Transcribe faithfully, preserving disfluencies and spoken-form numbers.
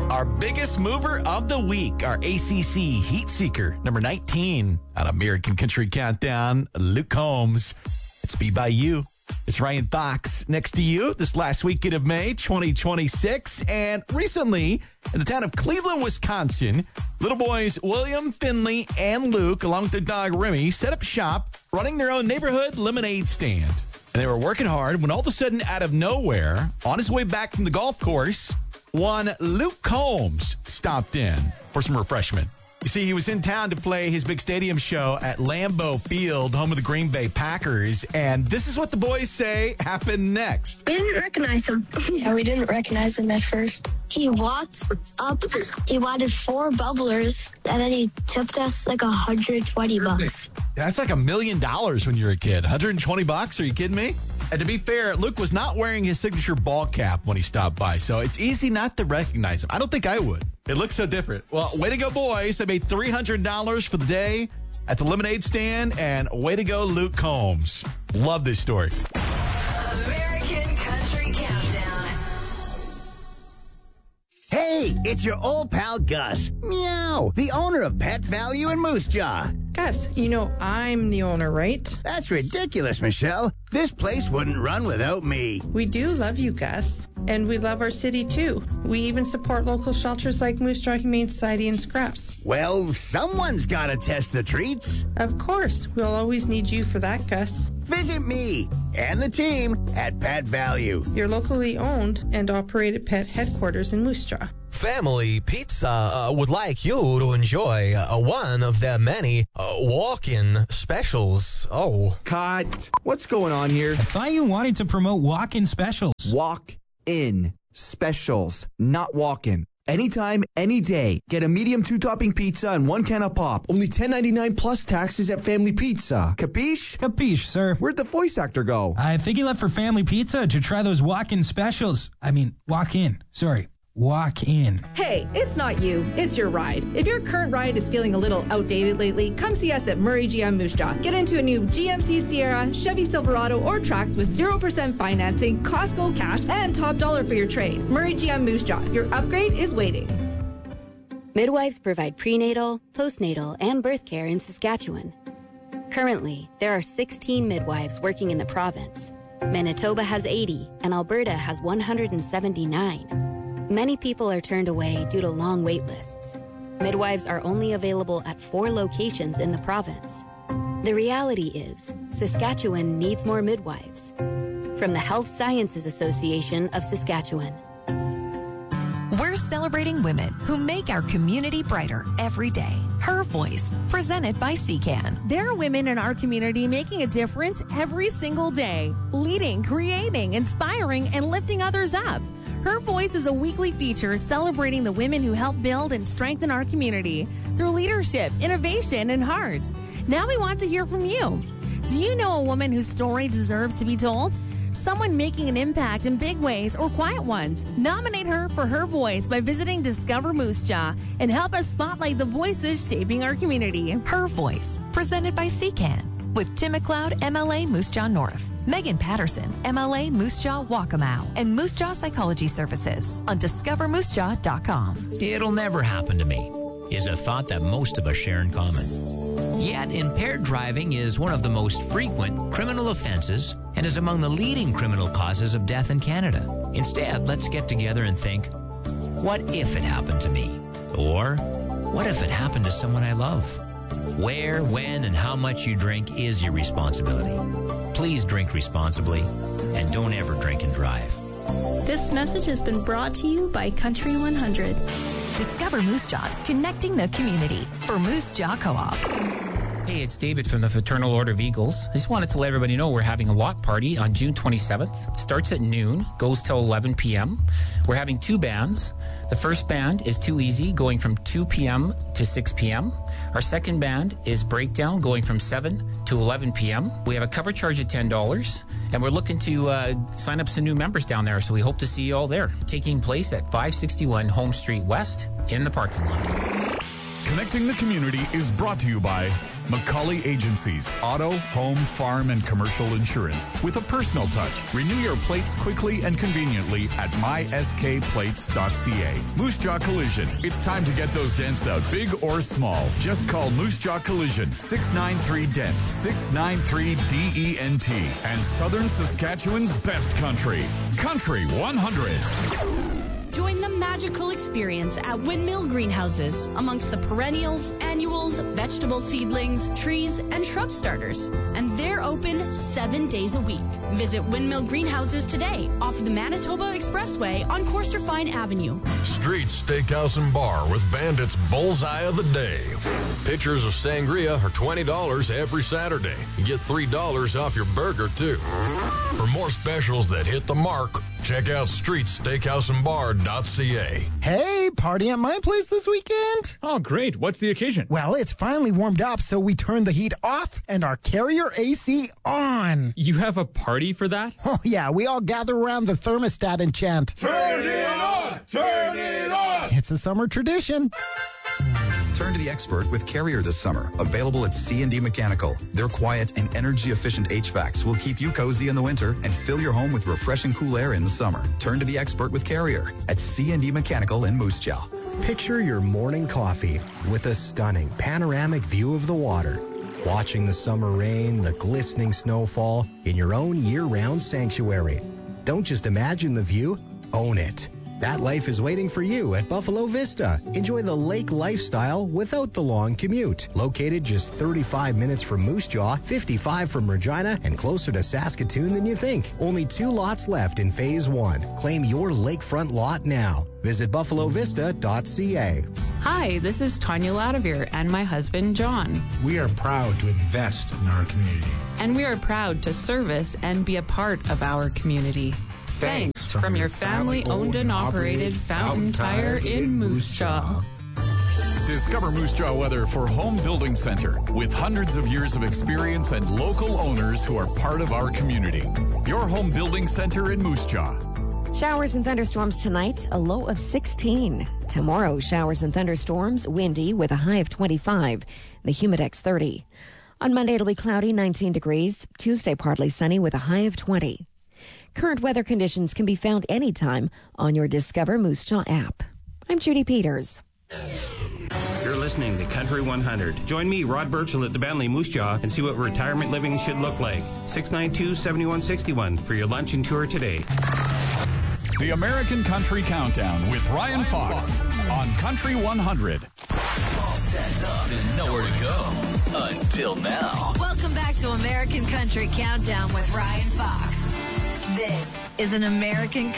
Our biggest mover of the week, our A C C Heat Seeker, number nineteen, on American Country Countdown, Luke Combs. It's Be By You. It's Ryan Fox next to you this last weekend of May twenty twenty-six. And recently, in the town of Cleveland, Wisconsin, little boys William, Finley, and Luke, along with their dog Remy, set up shop running their own neighborhood lemonade stand. And they were working hard when all of a sudden, out of nowhere, on his way back from the golf course, one Luke Combs stopped in for some refreshment. You see, he was in town to play his big stadium show at Lambeau Field, home of the Green Bay Packers, and this is what the boys say happened next. We didn't recognize him. Yeah, we didn't recognize him at first. He walked up, he wanted four bubblers, and then he tipped us like one hundred twenty bucks. That's like a million dollars when you're a kid. one hundred twenty bucks? Are you kidding me? And to be fair, Luke was not wearing his signature ball cap when he stopped by, so it's easy not to recognize him. I don't think I would. It looks so different. Well, way to go, boys. They made three hundred dollars for the day at the lemonade stand, and way to go, Luke Combs. Love this story. American Country Countdown. Hey, it's your old pal Gus. Meow. The owner of Pet Value in Moose Jaw. Gus, you know I'm the owner, right? That's ridiculous, Michelle. This place wouldn't run without me. We do love you, Gus. And we love our city, too. We even support local shelters like Moose Jaw Humane Society and Scraps. Well, someone's got to test the treats. Of course. We'll always need you for that, Gus. Visit me and the team at Pet Value. Your locally owned and operated pet headquarters in Moose Jaw. Family Pizza uh, would like you to enjoy uh, one of their many uh, walk-in specials. Oh. Cut. What's going on here? I thought you wanted to promote walk-in specials. Walk-in specials, not walk-in. Anytime, any day. Get a medium two-topping pizza and one can of pop. Only ten ninety-nine plus taxes at Family Pizza. Capiche? Capiche, sir. Where'd the voice actor go? I think he left for Family Pizza to try those walk-in specials. I mean, walk-in. Sorry. Walk in. Hey, it's not you, it's your ride. If your current ride is feeling a little outdated lately, come see us at Murray G M Moose Jaw. Get into a new G M C Sierra, Chevy Silverado, or Trax with zero percent financing, Costco cash, and top dollar for your trade. Murray G M Moose Jaw, your upgrade is waiting. Midwives provide prenatal, postnatal, and birth care in Saskatchewan. Currently, there are sixteen midwives working in the province. Manitoba has eighty, and Alberta has one hundred seventy-nine. Many people are turned away due to long wait lists. Midwives are only available at four locations in the province. The reality is, Saskatchewan needs more midwives. From the Health Sciences Association of Saskatchewan. We're celebrating women who make our community brighter every day. Her Voice, presented by C C A N. There are women in our community making a difference every single day, leading, creating, inspiring, and lifting others up. Her Voice is a weekly feature celebrating the women who help build and strengthen our community through leadership, innovation, and heart. Now we want to hear from you. Do you know a woman whose story deserves to be told? Someone making an impact in big ways or quiet ones. Nominate her for Her Voice by visiting Discover Moose Jaw and help us spotlight the voices shaping our community. Her Voice, presented by C C A N. With Tim McLeod, M L A Moose Jaw North, Megan Patterson, M L A Moose Jaw Waccamaw, and Moose Jaw Psychology Services on discover moose jaw dot com. It'll never happen to me is a thought that most of us share in common. Yet, impaired driving is one of the most frequent criminal offenses and is among the leading criminal causes of death in Canada. Instead, let's get together and think, what if it happened to me? Or, what if it happened to someone I love? Where, when, and how much you drink is your responsibility. Please drink responsibly, and don't ever drink and drive. This message has been brought to you by Country one hundred. Discover Moose Jaws, connecting the community for Moose Jaw Co-op. Hey, it's David from the Fraternal Order of Eagles. I just wanted to let everybody know we're having a lot party on June twenty-seventh. Starts at noon, goes till eleven p.m. We're having two bands. The first band is Too Easy, going from two p.m. to six p.m. Our second band is Breakdown, going from seven to eleven p.m. We have a cover charge of ten dollars, and we're looking to uh, sign up some new members down there, so we hope to see you all there. Taking place at five sixty-one Home Street West in the parking lot. Connecting the Community is brought to you by McCauley Agencies, auto, home, farm, and commercial insurance. With a personal touch, renew your plates quickly and conveniently at my s k plates dot c a. Moose Jaw Collision. It's time to get those dents out, big or small. Just call Moose Jaw Collision, six nine three D E N T, six nine three D E N T. And Southern Saskatchewan's best country, Country one hundred. Join the magical experience at Windmill Greenhouses amongst the perennials, annuals, vegetable seedlings, trees, and shrub starters. And they're open seven days a week. Visit Windmill Greenhouses today off the Manitoba Expressway on Coasterfine Avenue. Street Steakhouse and Bar with Bandit's Bullseye of the Day. Pitchers of sangria are twenty dollars every Saturday. You get three dollars off your burger, too. For more specials that hit the mark, check out street steakhouse and bar dot c a. Hey, party at my place this weekend? Oh, great. What's the occasion? Well, it's finally warmed up, so we turned the heat off and our Carrier A C on. You have a party for that? Oh, yeah. We all gather around the thermostat and chant, "Turn it on! Turn it on!" It's a summer tradition. Turn to the expert with Carrier this summer. Available at C and D Mechanical. Their quiet and energy-efficient H V A Cs will keep you cozy in the winter and fill your home with refreshing cool air in the summer. Turn to the expert with Carrier at C and D Mechanical in Moose Jaw. Picture your morning coffee with a stunning panoramic view of the water. Watching the summer rain, the glistening snowfall in your own year-round sanctuary. Don't just imagine the view, own it. That life is waiting for you at Buffalo Vista. Enjoy the lake lifestyle without the long commute. Located just thirty-five minutes from Moose Jaw, fifty-five from Regina, and closer to Saskatoon than you think. Only two lots left in Phase one. Claim your lakefront lot now. Visit buffalo vista dot c a. Hi, this is Tanya Ladavir and my husband, John. We are proud to invest in our community. And we are proud to service and be a part of our community. Thanks from, from your family-owned and operated Fountain Tire in Moose Jaw. Discover Moose Jaw Weather for Home Building Center with hundreds of years of experience and local owners who are part of our community. Your Home Building Center in Moose Jaw. Showers and thunderstorms tonight, a low of sixteen. Tomorrow, showers and thunderstorms, windy with a high of twenty-five. The Humidex thirty. On Monday, it'll be cloudy, nineteen degrees. Tuesday, partly sunny with a high of twenty. Current weather conditions can be found anytime on your Discover Moose Jaw app. I'm Judy Peters. You're listening to Country one hundred. Join me, Rod Burchell, at the Banley Moose Jaw and see what retirement living should look like. six nine two, seven one six one for your lunch and tour today. The American Country Countdown with Ryan Fox on Country one hundred. All stacked up and nowhere to go until now. Welcome back to American Country Countdown with Ryan Fox. This is an American